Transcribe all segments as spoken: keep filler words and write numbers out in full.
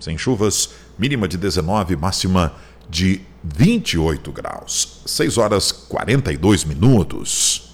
sem chuvas, mínima de dezenove, máxima de vinte e oito graus. seis horas e quarenta e dois minutos.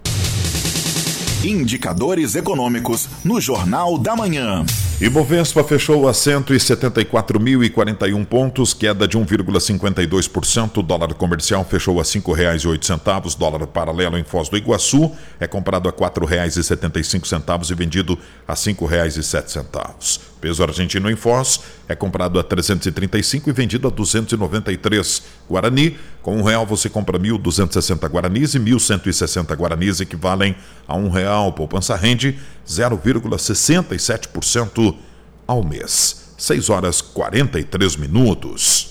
Indicadores econômicos no Jornal da Manhã. Ibovespa fechou a cento e setenta e quatro mil e quarenta e um pontos, queda de um vírgula cinquenta e dois por cento. Dólar comercial fechou a cinco reais e oito centavos. Dólar paralelo em Foz do Iguaçu é comprado a quatro reais e setenta e cinco centavos e vendido a cinco reais e sete centavos. Peso argentino em Foz é comprado a trezentos e trinta e cinco e vendido a duzentos e noventa e três. Guarani, com um real você compra mil duzentos e sessenta guaranis e mil cento e sessenta guaranis equivalem a um real. Poupança rende zero vírgula sessenta e sete por cento ao mês. seis horas e quarenta e três minutos.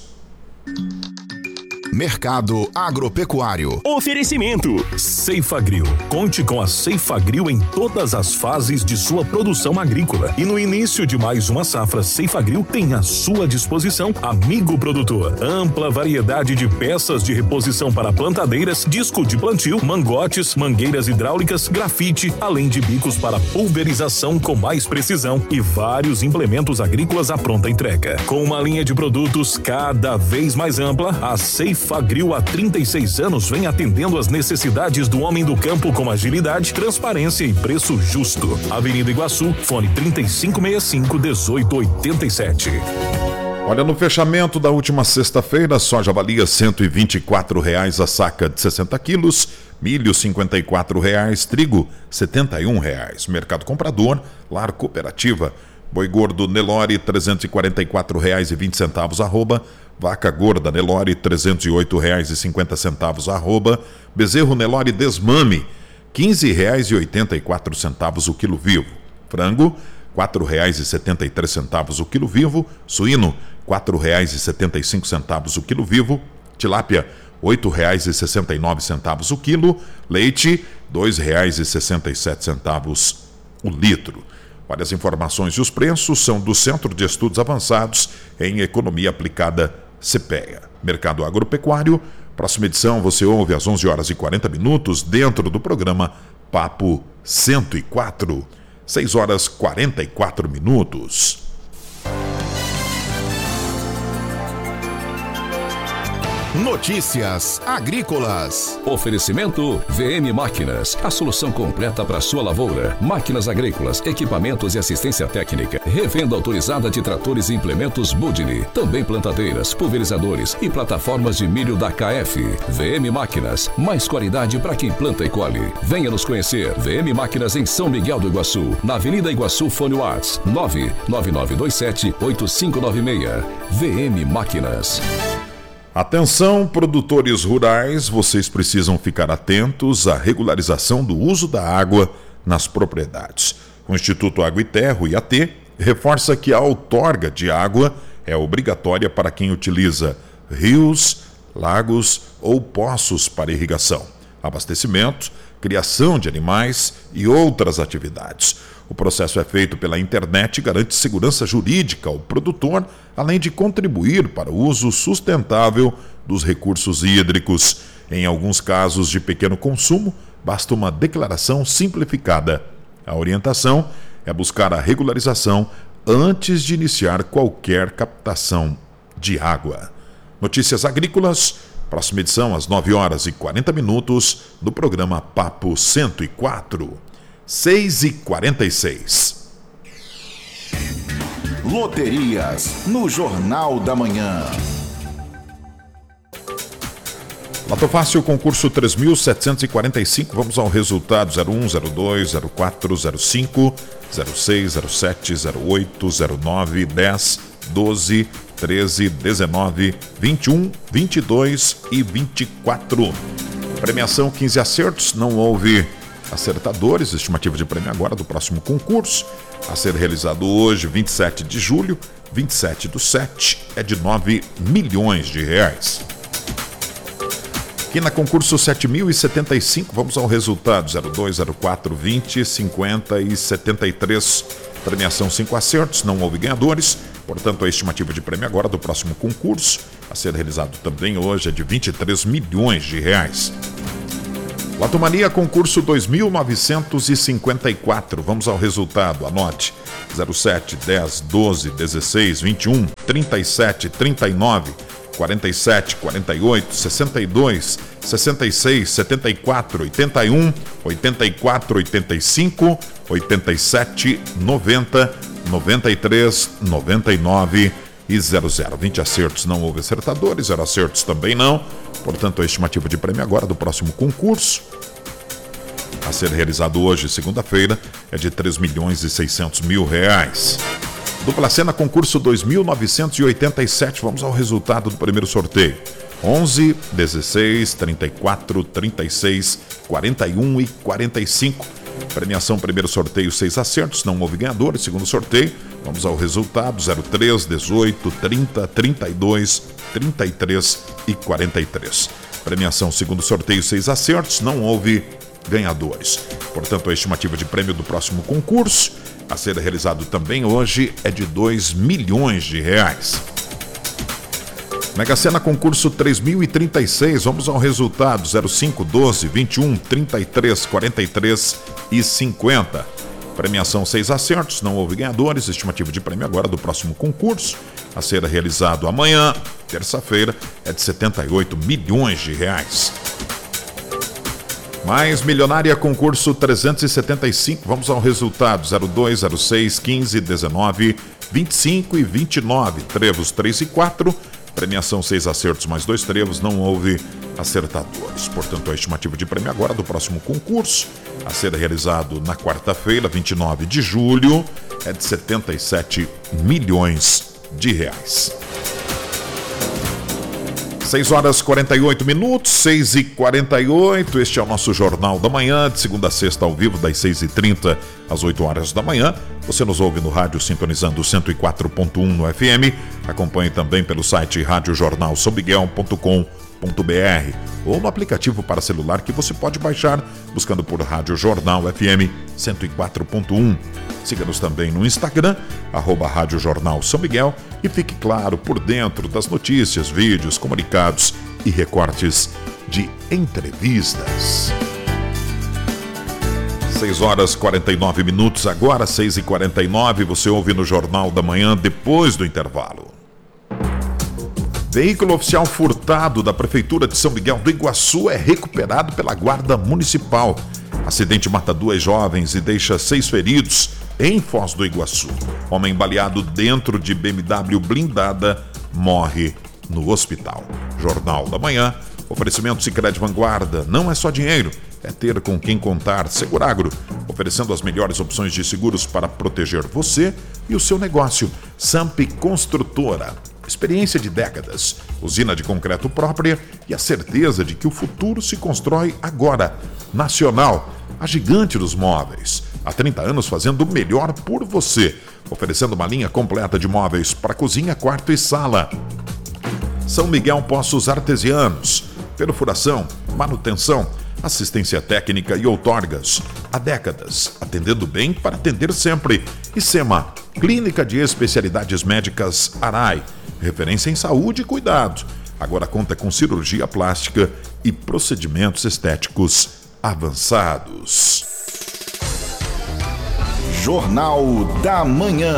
Mercado agropecuário. Oferecimento Ceifagrill. Conte com a Ceifagrill em todas as fases de sua produção agrícola. E no início de mais uma safra, Ceifagrill tem à sua disposição amigo produtor. Ampla variedade de peças de reposição para plantadeiras, disco de plantio, mangotes, mangueiras hidráulicas, grafite, além de bicos para pulverização com mais precisão e vários implementos agrícolas à pronta entrega. Com uma linha de produtos cada vez mais ampla, a Ceifagrill Ceifagrill há trinta e seis anos vem atendendo às necessidades do homem do campo com agilidade, transparência e preço justo. Avenida Iguaçu, fone trinta e cinco sessenta e cinco, dezoito oitenta e sete. Olha, no fechamento da última sexta-feira, soja valia cento e vinte e quatro reais a saca de sessenta quilos, milho cinquenta e quatro reais, trigo setenta e um reais. Mercado comprador, Lar Cooperativa, boi gordo Nelore trezentos e quarenta e quatro reais e vinte centavos arroba, vaca gorda Nelore trezentos e oito reais e cinquenta centavos arroba, bezerro Nelore Desmame quinze reais e oitenta e quatro centavos o quilo vivo, frango quatro reais e setenta e três centavos o quilo vivo, suíno quatro reais e setenta e cinco centavos o quilo vivo, tilápia oito reais e sessenta e nove centavos o quilo, leite dois reais e sessenta e sete centavos o litro. Olha, as informações e os preços são do Centro de Estudos Avançados em Economia Aplicada, CEPEA. Mercado Agropecuário, próxima edição você ouve às onze horas e quarenta minutos dentro do programa Papo cento e quatro, seis horas e quarenta e quatro minutos. Notícias agrícolas. Oferecimento V M Máquinas, a solução completa para sua lavoura. Máquinas agrícolas, equipamentos e assistência técnica. Revenda autorizada de tratores e implementos Budini. Também plantadeiras, pulverizadores e plataformas de milho da K F. V M Máquinas, mais qualidade para quem planta e colhe. Venha nos conhecer. V M Máquinas em São Miguel do Iguaçu, na Avenida Iguaçu, fone Whats nove nove nove dois sete oito cinco nove seis. V M Máquinas. Atenção, produtores rurais, vocês precisam ficar atentos à regularização do uso da água nas propriedades. O Instituto Água e Terra, o I A T, reforça que a outorga de água é obrigatória para quem utiliza rios, lagos ou poços para irrigação, abastecimento, criação de animais e outras atividades. O processo é feito pela internet e garante segurança jurídica ao produtor, além de contribuir para o uso sustentável dos recursos hídricos. Em alguns casos de pequeno consumo, basta uma declaração simplificada. A orientação é buscar a regularização antes de iniciar qualquer captação de água. Notícias agrícolas, próxima edição às nove horas e quarenta minutos do programa Papo cento e quatro. seis e quarenta e seis. Loterias no Jornal da Manhã. Loto Fácil, concurso três mil setecentos e quarenta e cinco. Vamos ao resultado: zero um, zero dois, zero quatro, zero cinco, zero seis, zero sete, zero oito, zero nove, dez, doze, treze, dezenove, vinte e um, vinte e dois e vinte e quatro. Premiação quinze acertos, não houve acertadores. Estimativa de prêmio agora do próximo concurso, a ser realizado hoje, vinte e sete de julho, vinte e sete do sete, é de nove milhões de reais. Aqui na concurso sete mil e setenta e cinco, vamos ao resultado: zero dois, zero quatro, vinte, cinquenta e setenta e três. Premiação cinco acertos, não houve ganhadores, portanto a estimativa de prêmio agora do próximo concurso, a ser realizado também hoje, é de vinte e três milhões de reais. Lotomania, concurso dois mil novecentos e cinquenta e quatro. Vamos ao resultado, anote: zero sete, dez, doze, dezesseis, vinte e um, trinta e sete, trinta e nove, quarenta e sete, quarenta e oito, sessenta e dois, sessenta e seis, setenta e quatro, oitenta e um, oitenta e quatro, oitenta e cinco, oitenta e sete, noventa, noventa e três, noventa e nove e zero zero. vinte acertos, não houve acertadores, zero acertos também não. Portanto, a estimativa de prêmio agora do próximo concurso a ser realizado hoje, segunda-feira, é de três milhões e seiscentos mil reais. Dupla Sena, concurso dois mil novecentos e oitenta e sete. Vamos ao resultado do primeiro sorteio. onze, dezesseis, trinta e quatro, trinta e seis, quarenta e um e quarenta e cinco. Premiação, primeiro sorteio, seis acertos, não houve ganhadores. Segundo sorteio, vamos ao resultado, zero três, dezoito, trinta, trinta e dois, trinta e três e quarenta e três. Premiação, segundo sorteio, seis acertos, não houve ganhadores. Portanto, a estimativa de prêmio do próximo concurso a ser realizado também hoje é de dois milhões de reais. Mega Sena, concurso três mil e trinta e seis. Vamos ao resultado, zero cinco, doze, vinte e um, trinta e três, quarenta e três e cinquenta. Premiação, seis acertos, não houve ganhadores. Estimativa de prêmio agora do próximo concurso a ser realizado amanhã, terça-feira, é de setenta e oito milhões de reais. Mais Milionária, concurso trezentos e setenta e cinco. Vamos ao resultado, zero dois, zero seis, quinze, dezenove, vinte e cinco e vinte e nove. Trevos três e quatro. Premiação, seis acertos mais dois trevos, não houve acertadores. Portanto, a estimativa de prêmio agora do próximo concurso a ser realizado na quarta-feira, vinte e nove de julho, é de setenta e sete milhões de reais. seis horas e quarenta e oito minutos, seis e quarenta e oito. Este é o nosso Jornal da Manhã, de segunda a sexta, ao vivo, das seis e trinta às oito horas da manhã. Você nos ouve no rádio sintonizando cento e quatro ponto um no F M. Acompanhe também pelo site rádio jornal são miguel ponto com ponto b r ou no aplicativo para celular que você pode baixar buscando por Rádio Jornal F M cento e quatro ponto um. Siga-nos também no Instagram, arroba Rádio Jornal São Miguel, e fique claro por dentro das notícias, vídeos, comunicados e recortes de entrevistas. seis horas e quarenta e nove minutos agora, seis e quarenta e nove, você ouve no Jornal da Manhã depois do intervalo. Veículo oficial furtado da Prefeitura de São Miguel do Iguaçu é recuperado pela Guarda Municipal. Acidente mata duas jovens e deixa seis feridos em Foz do Iguaçu. Homem baleado dentro de B M W blindada morre no hospital. Jornal da Manhã, oferecimento Sicredi Vanguarda. Não é só dinheiro, é ter com quem contar. Seguragro, oferecendo as melhores opções de seguros para proteger você e o seu negócio. Samp Construtora, experiência de décadas, usina de concreto própria e a certeza de que o futuro se constrói agora. Nacional, a gigante dos móveis. Há trinta anos fazendo o melhor por você, oferecendo uma linha completa de móveis para cozinha, quarto e sala. São Miguel Poços Artesianos, perfuração, manutenção, assistência técnica e outorgas. Há décadas, atendendo bem para atender sempre. E SEMA, Clínica de Especialidades Médicas Arai, referência em saúde e cuidado. Agora conta com cirurgia plástica e procedimentos estéticos avançados. Jornal da Manhã.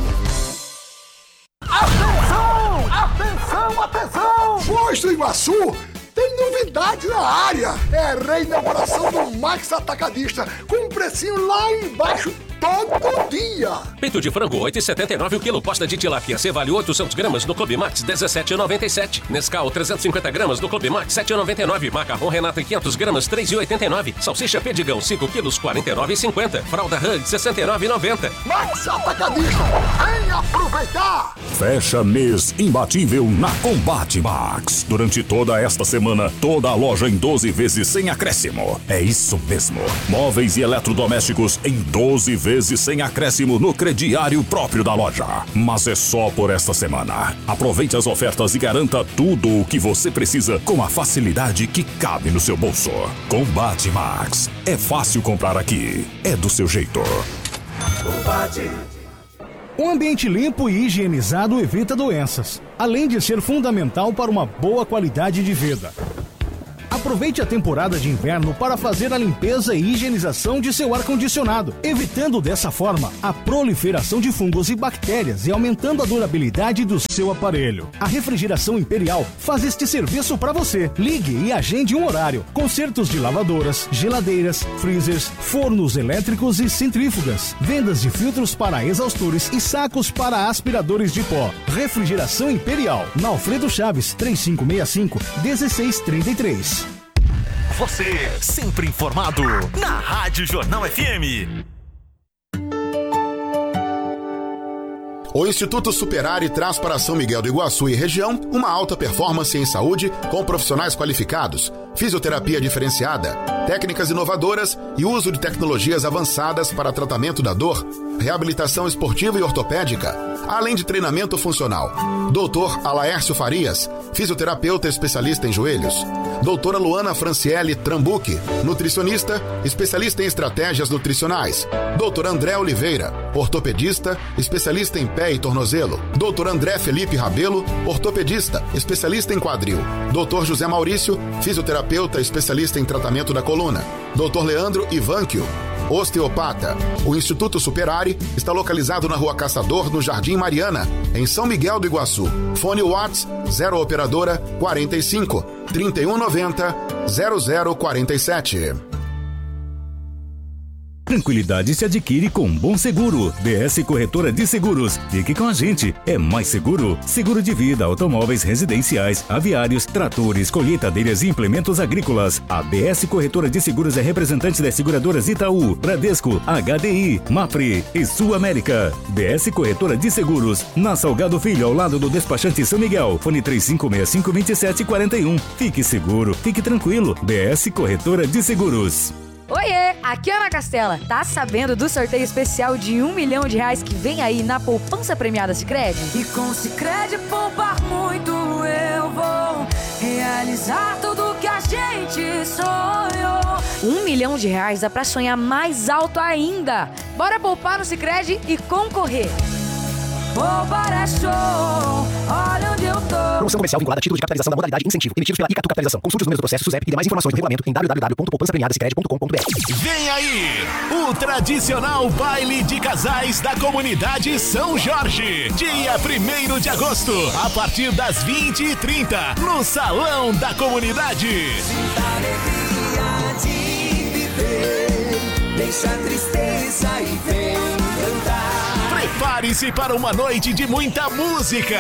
Atenção! Atenção, atenção! Foz do Iguaçu tem novidade na área. É a reinauguração do Max Atacadista, com um precinho lá embaixo todo dia. Peito de frango, oito reais e setenta e nove o quilo. Pasta de tilápia Cevale oitocentos gramas no Clube Max, dezessete reais e noventa e sete. Nescau, trezentos e cinquenta gramas no Clube Max, sete reais e noventa e nove. Macarrão Renata, quinhentos gramas, três reais e oitenta e nove. Salsicha Pedigão, cinco quilos, quarenta e nove reais e cinquenta. Fralda Hug, sessenta e nove reais e noventa. Max Atacadista, vem aproveitar! Fecha mês imbatível na Combate Max. Durante toda esta semana, toda a loja em doze vezes sem acréscimo. É isso mesmo. Móveis e eletrodomésticos em doze vezes sem acréscimo no crediário próprio da loja. Mas é só por esta semana. Aproveite as ofertas e garanta tudo o que você precisa com a facilidade que cabe no seu bolso. Combate Max. É fácil comprar aqui. É do seu jeito. Combate. Um ambiente limpo e higienizado evita doenças, além de ser fundamental para uma boa qualidade de vida. Aproveite a temporada de inverno para fazer a limpeza e higienização de seu ar-condicionado, evitando dessa forma a proliferação de fungos e bactérias e aumentando a durabilidade do seu aparelho. A Refrigeração Imperial faz este serviço para você. Ligue e agende um horário. Consertos de lavadoras, geladeiras, freezers, fornos elétricos e centrífugas. Vendas de filtros para exaustores e sacos para aspiradores de pó. Refrigeração Imperial. Na Alfredo Chaves, três cinco seis cinco, um seis três três. Você sempre informado na Rádio Jornal F M. O Instituto Superare traz para São Miguel do Iguaçu e região uma alta performance em saúde com profissionais qualificados, fisioterapia diferenciada, técnicas inovadoras e uso de tecnologias avançadas para tratamento da dor, reabilitação esportiva e ortopédica, além de treinamento funcional. doutor Alaércio Farias, fisioterapeuta especialista em joelhos. doutora Luana Franciele Trambuque, nutricionista, especialista em estratégias nutricionais. doutor André Oliveira, ortopedista, especialista em pé e tornozelo. doutor André Felipe Rabelo, ortopedista, especialista em quadril. doutor José Maurício, fisioterapeuta, especialista em tratamento da coluna. doutor Leandro Ivanquio, osteopata. O Instituto Superare está localizado na Rua Caçador, no Jardim Mariana, em São Miguel do Iguaçu. Fone Whats zero operadora quarenta e cinco, trinta e um noventa, zero zero quarenta e sete. Tranquilidade se adquire com Bom Seguro. D S Corretora de Seguros. Fique com a gente. É mais seguro. Seguro de vida, automóveis residenciais, aviários, tratores, colheitadeiras e implementos agrícolas. A D S Corretora de Seguros é representante das seguradoras Itaú, Bradesco, H D I, Mafre e Sul América. D S Corretora de Seguros. Na Salgado Filho, ao lado do despachante São Miguel. Fone três cinco seis cinco, dois sete quatro um. Fique seguro. Fique tranquilo. D S Corretora de Seguros. Oiê, aqui é Ana Castela. Tá sabendo do sorteio especial de um milhão de reais que vem aí na poupança premiada Sicredi? E com Sicredi poupar muito eu vou realizar tudo que a gente sonhou. Um milhão de reais dá pra sonhar mais alto ainda. Bora poupar no Sicredi e concorrer. Poupar é show, olha onde eu tô. Promoção comercial vinculada a título de capitalização da modalidade incentivo, emitidos pela Icatu Capitalização. Consulte os meios do processo SUSEP e demais informações no regulamento em w w w ponto poupança premiada sicredi ponto com ponto b r. Vem aí, o tradicional baile de casais da comunidade São Jorge. Dia primeiro de agosto, a partir das vinte e trinta, no Salão da Comunidade. Sinta a alegria de viver, deixa a tristeza e vem cantar. Prepare-se para uma noite de muita música,